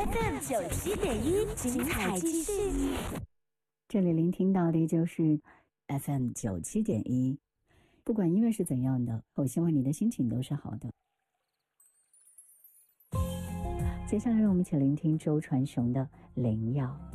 FM97.1，精彩继续。 这里聆听到的就是 FM97.1。不管音乐是怎样的，我希望你的心情都是好的。接下来让我们一起聆听周传雄的《灵药》。